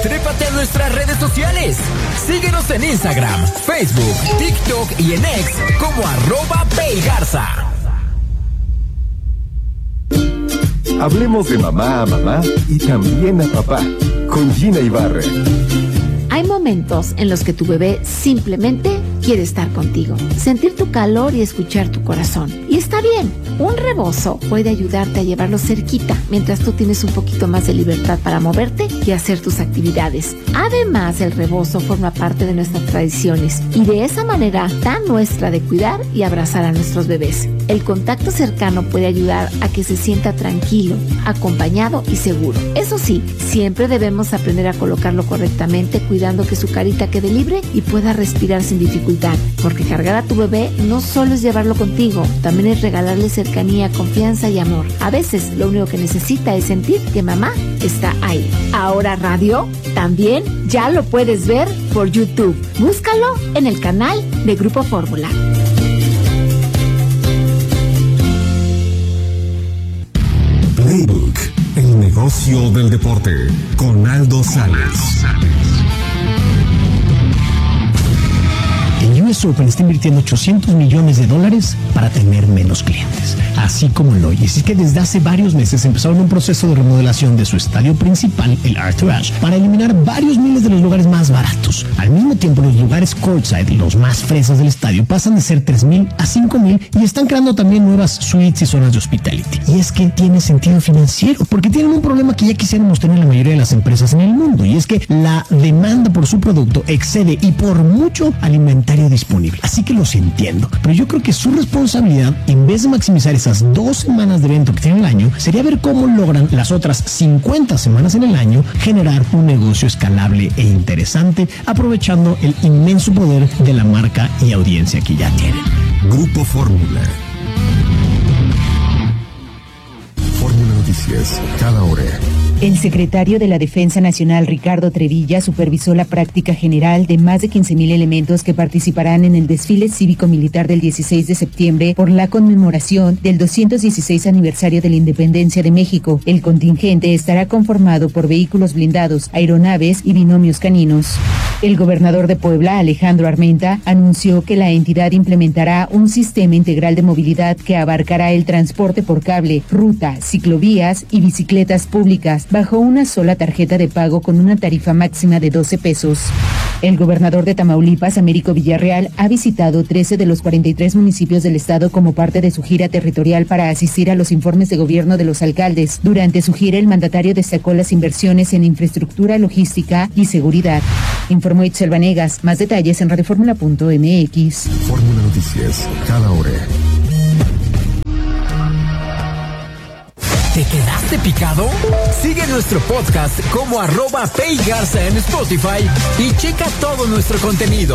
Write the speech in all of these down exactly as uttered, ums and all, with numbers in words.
Trépate a nuestras redes sociales. Síguenos en Instagram, Facebook, TikTok y en X como arroba Paygarza. Hablemos de mamá a mamá y también a papá, con Gina Ibarra. Hay momentos en los que tu bebé simplemente quiere estar contigo, sentir tu calor y escuchar tu corazón. Y está bien, un rebozo puede ayudarte a llevarlo cerquita mientras tú tienes un poquito más de libertad para moverte y hacer tus actividades. Además, el rebozo forma parte de nuestras tradiciones y de esa manera tan nuestra de cuidar y abrazar a nuestros bebés. El contacto cercano puede ayudar a que se sienta tranquilo, acompañado y seguro. Eso sí, siempre debemos aprender a colocarlo correctamente, cuidando que su carita quede libre y pueda respirar sin dificultad, porque cargar a tu bebé no solo es llevarlo contigo, también es regalarle cercanía, confianza y amor. A veces lo único que necesita es sentir que mamá está ahí. Ahora Radio también ya lo puedes ver por YouTube. Búscalo en el canal de Grupo Fórmula. Playbook, el negocio del deporte, con Aldo Sales. El U S Open está invirtiendo ochocientos millones de dólares para tener menos clientes, así como lo oyes. Es que desde hace varios meses empezaron un proceso de remodelación de su estadio principal, el Arthur Ashe, para eliminar varios miles de los lugares más baratos. Al mismo tiempo, los lugares courtside, los más fresas del estadio, pasan de ser tres mil a cinco mil y están creando también nuevas suites y zonas de hospitality. Y es que tiene sentido financiero, porque tienen un problema que ya quisiéramos tener la mayoría de las empresas en el mundo, y es que la demanda por su producto excede y por mucho al inventario disponible. Así que los entiendo, pero yo creo que su responsabilidad, en vez de maximizar esas dos semanas de evento que tienen el año, sería ver cómo logran las otras cincuenta semanas en el año generar un negocio escalable e interesante, aprovechando el inmenso poder de la marca y audiencia que ya tienen. Grupo Fórmula. Fórmula Noticias, cada hora. El secretario de la Defensa Nacional, Ricardo Trevilla, supervisó la práctica general de más de quince mil elementos que participarán en el desfile cívico-militar del dieciséis de septiembre por la conmemoración del doscientos dieciséis aniversario de la Independencia de México. El contingente estará conformado por vehículos blindados, aeronaves y binomios caninos. El gobernador de Puebla, Alejandro Armenta, anunció que la entidad implementará un sistema integral de movilidad que abarcará el transporte por cable, ruta, ciclovías y bicicletas públicas bajo una sola tarjeta de pago con una tarifa máxima de doce pesos. El gobernador de Tamaulipas, Américo Villarreal, ha visitado trece de los cuarenta y tres municipios del estado como parte de su gira territorial para asistir a los informes de gobierno de los alcaldes. Durante su gira, el mandatario destacó las inversiones en infraestructura, logística y seguridad. Informó Itzel Vanegas. Más detalles en radioformula punto m x. Fórmula Noticias, cada hora. ¿Te quedaste picado? Sigue nuestro podcast como arroba Paygarza en Spotify y checa todo nuestro contenido.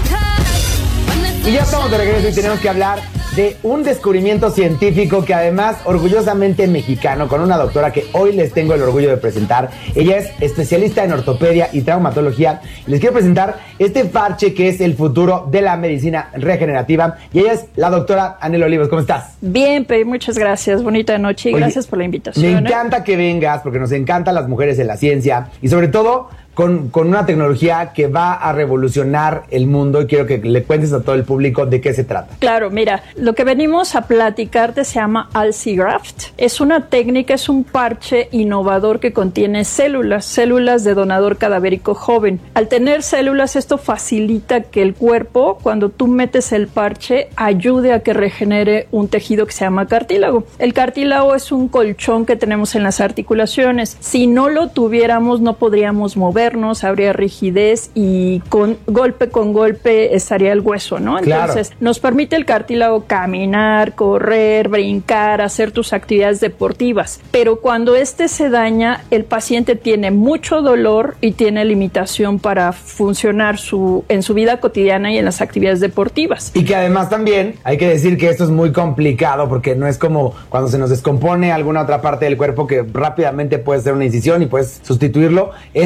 Y ya estamos de regreso y tenemos que hablar de un descubrimiento científico que además orgullosamente mexicano, con una doctora que hoy les tengo el orgullo de presentar. Ella es especialista en ortopedia y traumatología. Les quiero presentar este parche que es el futuro de la medicina regenerativa, y ella es la doctora Anel Olivos. ¿Cómo estás? Bien, Pe, muchas gracias. Bonita noche y Oye, gracias por la invitación. Me encanta que vengas porque nos encantan las mujeres en la ciencia y sobre todo Con, con una tecnología que va a revolucionar el mundo, y quiero que le cuentes a todo el público de qué se trata. Claro, mira, lo que venimos a platicarte se llama Alcigraft. Es una técnica, es un parche innovador que contiene células, células de donador cadavérico joven. Al tener células, esto facilita que el cuerpo, cuando tú metes el parche, ayude a que regenere un tejido que se llama cartílago. El cartílago es un colchón que tenemos en las articulaciones. Si no lo tuviéramos, no podríamos mover, habría rigidez y con golpe con golpe estaría el hueso, ¿no? Entonces, claro, nos permite el cartílago caminar, correr, brincar, hacer tus actividades deportivas. Pero cuando este se daña, el paciente tiene mucho dolor y tiene limitación para funcionar su, en su vida cotidiana y en las actividades deportivas. Y que además también hay que decir que esto es muy complicado, porque no es como cuando se nos descompone alguna otra parte del cuerpo que rápidamente puedes hacer una incisión y puedes sustituirlo. Esto es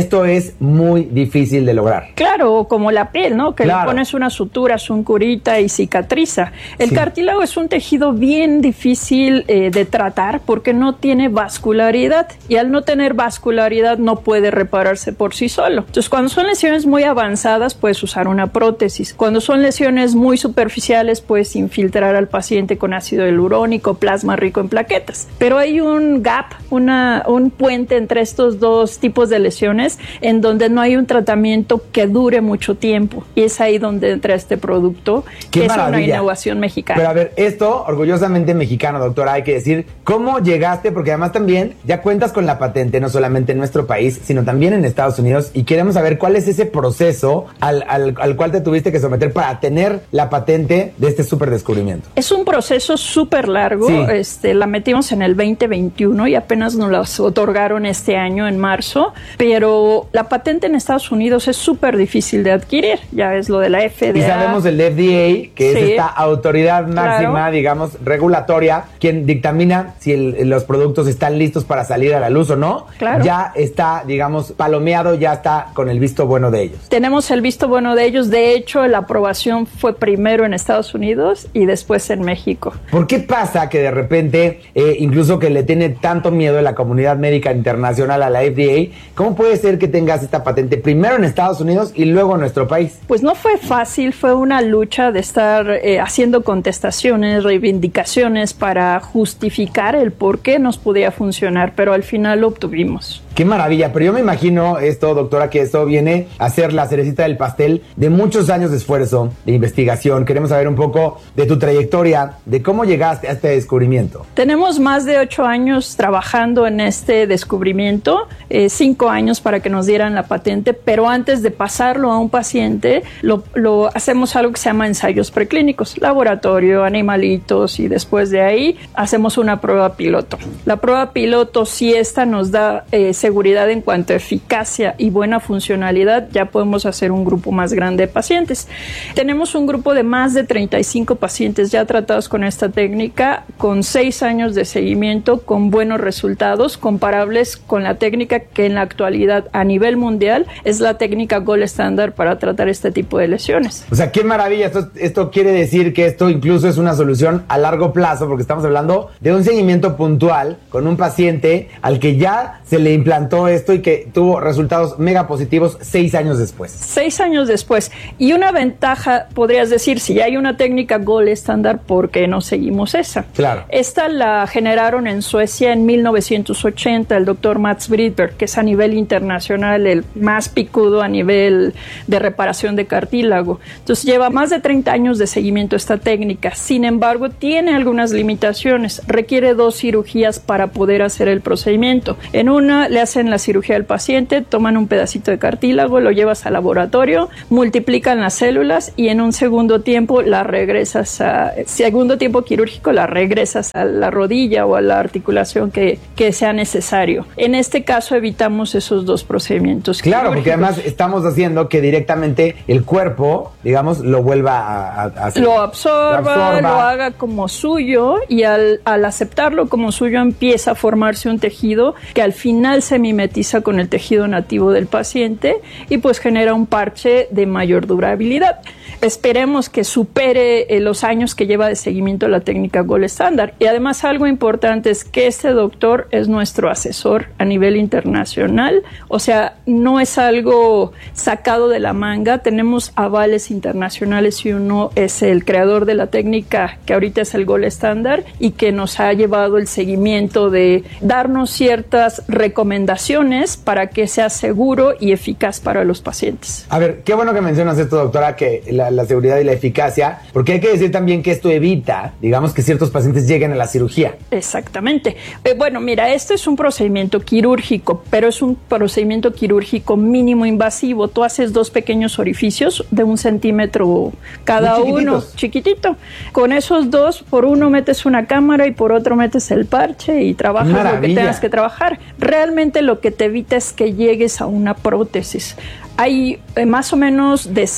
es muy difícil de lograr. Claro, como la piel, ¿no? Que claro. le pones una sutura, un curita y cicatriza. El sí. cartílago es un tejido bien difícil eh, de tratar porque no tiene vascularidad y al no tener vascularidad no puede repararse por sí solo. Entonces, cuando son lesiones muy avanzadas, puedes usar una prótesis. Cuando son lesiones muy superficiales, puedes infiltrar al paciente con ácido hialurónico, plasma rico en plaquetas. Pero hay un gap, una, un puente entre estos dos tipos de lesiones en donde no hay un tratamiento que dure mucho tiempo. Y es ahí donde entra este producto, ¡Qué que maravilla! Es una innovación mexicana. Pero a ver, esto, orgullosamente mexicano, doctora, hay que decir, ¿cómo llegaste? Porque además también ya cuentas con la patente, no solamente en nuestro país, sino también en Estados Unidos, y queremos saber cuál es ese proceso al, al, al cual te tuviste que someter para tener la patente de este súper descubrimiento. Es un proceso súper largo, sí. este, la metimos en el veinte veintiuno y apenas nos la otorgaron este año en marzo, pero la patente en Estados Unidos es súper difícil de adquirir, ya es lo de la F D A. Y sabemos del F D A, que sí, es esta autoridad máxima, claro. digamos, regulatoria, quien dictamina si el, los productos están listos para salir a la luz o no. Claro. Ya está, digamos, palomeado, ya está con el visto bueno de ellos. Tenemos el visto bueno de ellos, de hecho la aprobación fue primero en Estados Unidos y después en México. ¿Por qué pasa que de repente, eh, incluso que le tiene tanto miedo la comunidad médica internacional a la F D A, cómo puede ser que tengas esta patente primero en Estados Unidos y luego en nuestro país? Pues no fue fácil, fue una lucha de estar eh, haciendo contestaciones, reivindicaciones para justificar el por qué nos podía funcionar, pero al final lo obtuvimos. Qué maravilla, pero yo me imagino esto, doctora, que esto viene a ser la cerecita del pastel de muchos años de esfuerzo, de investigación. Queremos saber un poco de tu trayectoria, de cómo llegaste a este descubrimiento. Tenemos más de ocho años trabajando en este descubrimiento, eh, cinco años para que nos dieran la patente, pero antes de pasarlo a un paciente, lo, lo hacemos algo que se llama ensayos preclínicos, laboratorio, animalitos, y después de ahí hacemos una prueba piloto. La prueba piloto, si esta nos da eh, seguridad en cuanto a eficacia y buena funcionalidad, ya podemos hacer un grupo más grande de pacientes. Tenemos un grupo de más de treinta y cinco pacientes ya tratados con esta técnica, con seis años de seguimiento, con buenos resultados comparables con la técnica que en la actualidad a nivel mundial es la técnica gold estándar para tratar este tipo de lesiones. O sea, qué maravilla. Esto, esto quiere decir que esto incluso es una solución a largo plazo, porque estamos hablando de un seguimiento puntual con un paciente al que ya se le implantó esto y que tuvo resultados mega positivos seis años después. Seis años después. Y una ventaja, podrías decir, si ya hay una técnica gold estándar, ¿por qué no seguimos esa? Claro. Esta la generaron en Suecia en mil novecientos ochenta, el doctor Mats Bridberg, que es a nivel internacional el más picudo a nivel de reparación de cartílago. Entonces lleva más de treinta años de seguimiento esta técnica. Sin embargo, tiene algunas limitaciones. Requiere dos cirugías para poder hacer el procedimiento. En una le hacen la cirugía al paciente, toman un pedacito de cartílago, lo llevas al laboratorio, multiplican las células y en un segundo tiempo la regresas a, segundo tiempo quirúrgico la regresas a la rodilla o a la articulación que, que sea necesario. En este caso evitamos esos dos procedimientos. Claro, porque además estamos haciendo que directamente el cuerpo, digamos, lo vuelva a, a hacer. Lo absorba, lo absorba, lo haga como suyo y al, al aceptarlo como suyo empieza a formarse un tejido que al final se mimetiza con el tejido nativo del paciente y pues genera un parche de mayor durabilidad. Esperemos que supere eh, los años que lleva de seguimiento la técnica gold estándar. Y además algo importante es que este doctor es nuestro asesor a nivel internacional, o sea, no es algo sacado de la manga, tenemos avales internacionales y uno es el creador de la técnica que ahorita es el gold estándar y que nos ha llevado el seguimiento de darnos ciertas recomendaciones para que sea seguro y eficaz para los pacientes. A ver, qué bueno que mencionas esto, doctora, que la, la seguridad y la eficacia, porque hay que decir también que esto evita, digamos, que ciertos pacientes lleguen a la cirugía. Exactamente. Eh, bueno, mira, esto es un procedimiento quirúrgico, pero es un procedimiento quirúrgico mínimo invasivo. Tú haces dos pequeños orificios de un centímetro cada uno, chiquitito. Con esos dos, por uno metes una cámara y por otro metes el parche y trabajas Maravilla. lo que tengas que trabajar. Realmente lo que te evita es que llegues a una prótesis. Hay eh, más o menos de cien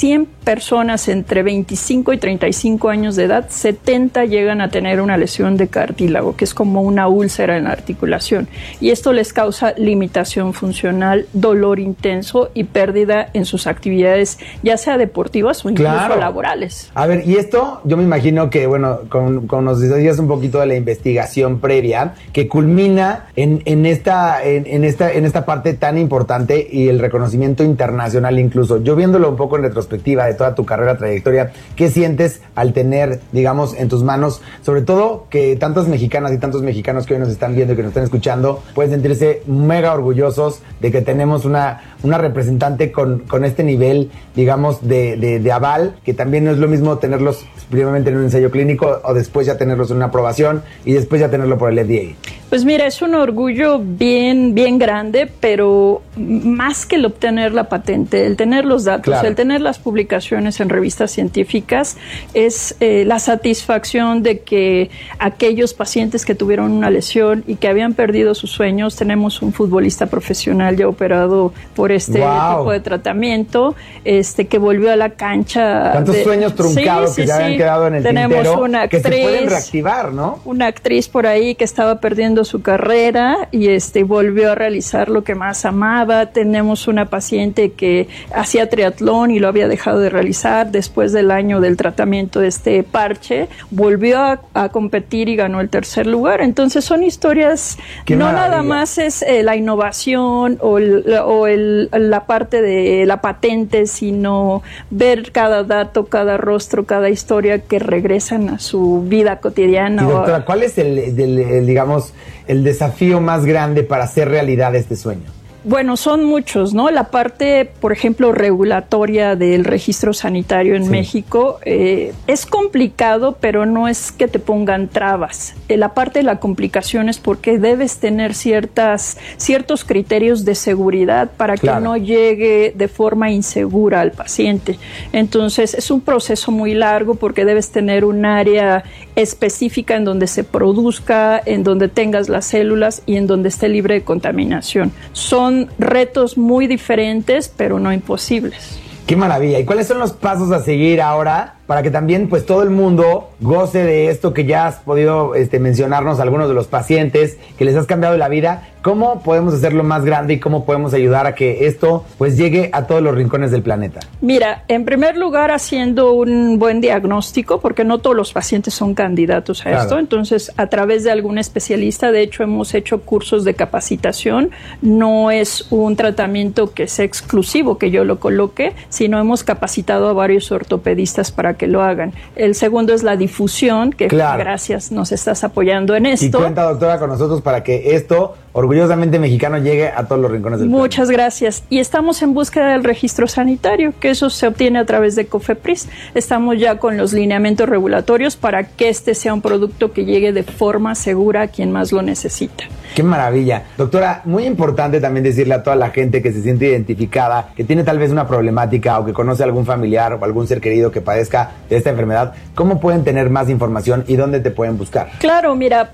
personas entre veinticinco y treinta y cinco años de edad, setenta llegan a tener una lesión de cartílago, que es como una úlcera en la articulación. Y esto les causa limitación funcional, dolor intenso y pérdida en sus actividades, ya sea deportivas o incluso claro. laborales. A ver, y esto yo me imagino que, bueno, con, con nos decías un poquito de la investigación previa, que culmina en, en, esta, en, en, esta, en esta parte tan importante y el reconocimiento internacional incluso. Yo viéndolo un poco en retrospectiva de toda tu carrera, trayectoria, ¿qué sientes al tener, digamos, en tus manos, sobre todo que tantas mexicanas y tantos mexicanos que hoy nos están viendo y que nos están escuchando, pueden sentirse mega orgullosos de que tenemos una, una representante con, con este nivel, digamos, de, de, de aval, que también no es lo mismo tenerlos primeramente en un ensayo clínico o después ya tenerlos en una aprobación y después ya tenerlo por el F D A? Pues mira, es un orgullo bien, bien grande, pero más que el obtener la patente, el tener los datos, claro. el tener las publicaciones en revistas científicas, es eh, la satisfacción de que aquellos pacientes que tuvieron una lesión y que habían perdido sus sueños, tenemos un futbolista profesional ya operado por este wow. tipo de tratamiento, este que volvió a la cancha. ¿Cuántos de, sueños truncados sí, sí, que ya sí. habían quedado en el tenemos tintero una actriz, que se pueden reactivar, ¿no? Una actriz por ahí que estaba perdiendo su carrera y este volvió a realizar lo que más amaba. Tenemos una paciente que hacía triatlón y lo había dejado de realizar después del año del tratamiento de este parche, volvió a, a competir y ganó el tercer lugar. Entonces son historias, Qué no maravilla. Nada más es eh, la innovación o, el, o el, la parte de la patente, sino ver cada dato, cada rostro, cada historia que regresan a su vida cotidiana. Y doctora, ¿cuál es el, el, el digamos, el desafío más grande para hacer realidad este sueño? Bueno, son muchos, ¿no? La parte, por ejemplo, regulatoria del registro sanitario en sí. México eh, es complicado, pero no es que te pongan trabas. Eh, la parte de la complicación es porque debes tener ciertas, ciertos criterios de seguridad para claro. que no llegue de forma insegura al paciente. Entonces, es un proceso muy largo porque debes tener un área específica en donde se produzca, en donde tengas las células y en donde esté libre de contaminación. Son retos muy diferentes, pero no imposibles. ¡Qué maravilla! ¿Y cuáles son los pasos a seguir ahora para que también pues todo el mundo goce de esto que ya has podido este, mencionarnos algunos de los pacientes que les has cambiado la vida? ¿Cómo podemos hacerlo más grande y cómo podemos ayudar a que esto pues llegue a todos los rincones del planeta? Mira, en primer lugar haciendo un buen diagnóstico, porque no todos los pacientes son candidatos a claro. esto, entonces a través de algún especialista, de hecho hemos hecho cursos de capacitación, no es un tratamiento que sea exclusivo que yo lo coloque, sino hemos capacitado a varios ortopedistas para que lo hagan. El segundo es la difusión, que claro. gracias, nos estás apoyando en esto. Y cuenta, doctora, con nosotros para que esto orgullosamente mexicano llegue a todos los rincones del país. Muchas gracias. Y estamos en búsqueda del registro sanitario, que eso se obtiene a través de COFEPRIS. Estamos ya con los lineamientos regulatorios para que este sea un producto que llegue de forma segura a quien más lo necesita. ¡Qué maravilla! Doctora, muy importante también decirle a toda la gente que se siente identificada, que tiene tal vez una problemática o que conoce a algún familiar o algún ser querido que padezca de esta enfermedad, ¿cómo pueden tener más información y dónde te pueden buscar? Claro, mira,